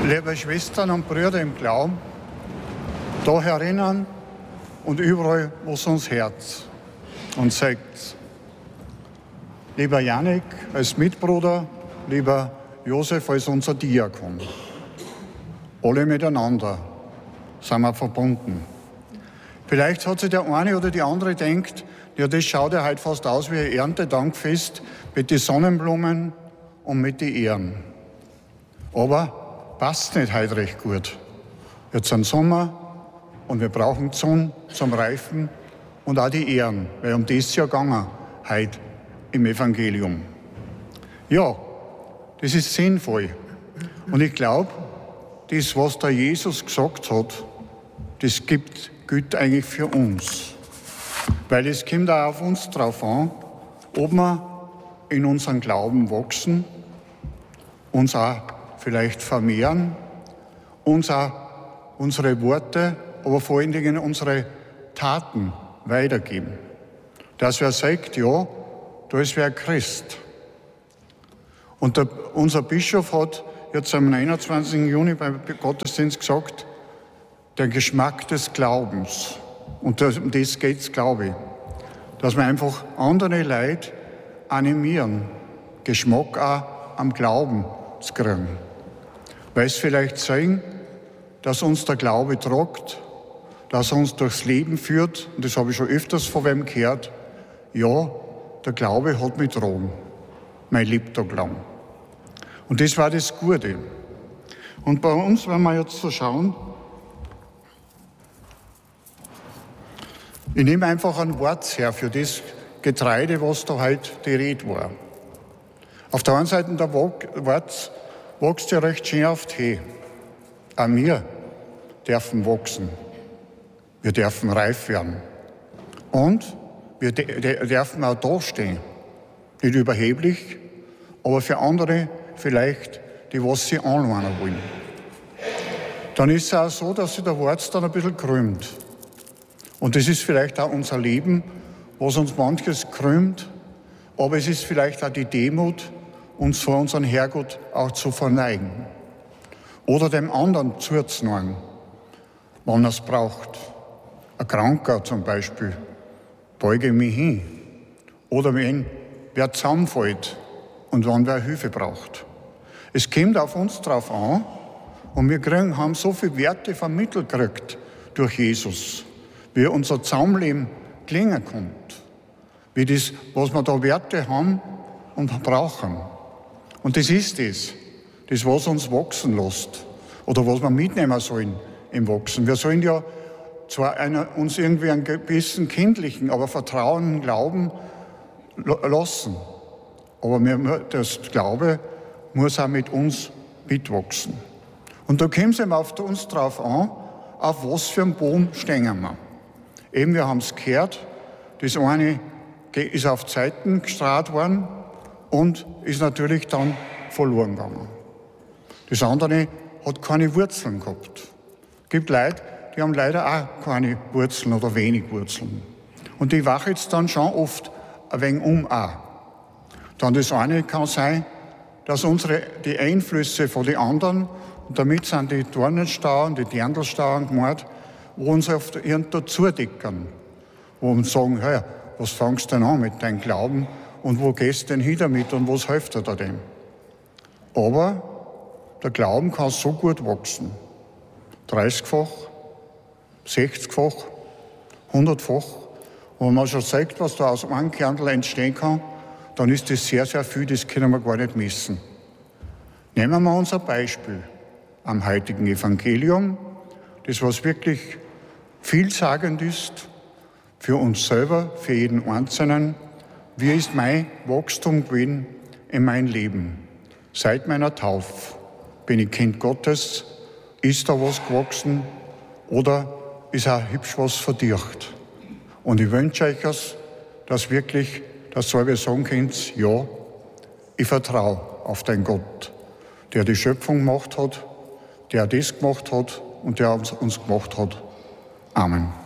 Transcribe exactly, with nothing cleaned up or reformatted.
Liebe Schwestern und Brüder im Glauben, da herinnen und überall, wo es uns Herz und sagt. Lieber Janik als Mitbruder, lieber Josef als unser Diakon. Alle miteinander sind wir verbunden. Vielleicht hat sich der eine oder die andere gedacht, ja, das schaut ja heute fast aus wie ein Erntedankfest mit den Sonnenblumen und mit den Ehren. Aber passt nicht heute recht gut. Jetzt sind Sommer und wir brauchen die Sonne zum Reifen und auch die Ehren, weil um das ist ja gegangen heute im Evangelium. Ja, das ist sinnvoll. Und ich glaube, das, was der Jesus gesagt hat, das gibt gilt eigentlich für uns. Weil es kommt auch auf uns drauf an, ob wir in unserem Glauben wachsen, uns auch vielleicht vermehren, uns auch unsere Worte, aber vor allen Dingen unsere Taten weitergeben. Dass wer sagt, ja, da ist wer Christ. Und der, unser Bischof hat jetzt am einundzwanzigsten Juni beim Gottesdienst gesagt, der Geschmack des Glaubens. Und das, um das geht es, glaube ich. Dass wir einfach andere Leute animieren, Geschmack auch am Glauben zu kriegen. Weil es vielleicht sein, dass uns der Glaube tragt, dass er uns durchs Leben führt. Und das habe ich schon öfters von wem gehört. Ja, der Glaube hat mich getragen, mein Lebtag lang. Und das war das Gute. Und bei uns, wenn wir jetzt so schauen, ich nehme einfach ein Wort her für das Getreide, was da heute die Rede war. Auf der einen Seite der Wort wächst ja recht schön auf die Höhe. Auch wir dürfen wachsen. Wir dürfen reif werden. Und wir dürfen auch da stehen. Nicht überheblich, aber für andere vielleicht, die was sie anlernen wollen. Dann ist es auch so, dass sich der Wort dann ein bisschen krümmt. Und das ist vielleicht auch unser Leben, was uns manches krümmt, aber es ist vielleicht auch die Demut, uns vor unserem Herrgott auch zu verneigen. Oder dem anderen zuzunehmen, wann er es braucht. Ein Kranker zum Beispiel, beuge mich hin. Oder wenn wer zusammenfällt und wann wer Hilfe braucht. Es kommt auf uns drauf an und wir kriegen, haben so viele Werte vermittelt gekriegt durch Jesus, wie unser Zusammenleben klingen kommt, wie das, was wir da Werte haben und brauchen. Und das ist das, das, was uns wachsen lässt oder was wir mitnehmen sollen im Wachsen. Wir sollen ja zwar einer, uns irgendwie einen gewissen kindlichen, aber vertrauenden Glauben lassen, aber wir, das Glaube muss auch mit uns mitwachsen. Und da kommt es eben auf uns drauf an, auf was für einen Boden stehen wir. Eben, wir haben es gehört, das eine ist auf die Seiten gestrahlt worden und ist natürlich dann verloren gegangen. Das andere hat keine Wurzeln gehabt. Es gibt Leute, die haben leider auch keine Wurzeln oder wenig Wurzeln. Und die wachen jetzt dann schon oft ein wenig um auch. Dann das eine kann sein, dass unsere, die Einflüsse von den anderen, und damit sind die Dornenstauern, die Dirndlstauern gemeint, wo uns oft irgendwo zudecken, wo uns sagen, hey, was fangst du denn an mit deinem Glauben und wo gehst du denn hin damit und was hilft dir da dem? Aber der Glauben kann so gut wachsen. dreißigfach, sechzigfach, hundertfach. Und wenn man schon sagt, was da aus einem Kernel entstehen kann, dann ist das sehr, sehr viel, das können wir gar nicht messen. Nehmen wir uns ein Beispiel am heutigen Evangelium, das was wirklich vielsagend ist für uns selber, für jeden Einzelnen. Wie ist mein Wachstum gewesen in meinem Leben? Seit meiner Taufe bin ich Kind Gottes. Ist da was gewachsen oder ist auch hübsch was verdircht? Und ich wünsche euch, es, dass wirklich, dass ihr sagen könnt, ja, ich vertraue auf den Gott, der die Schöpfung gemacht hat, der das gemacht hat und der uns, uns gemacht hat. Amen.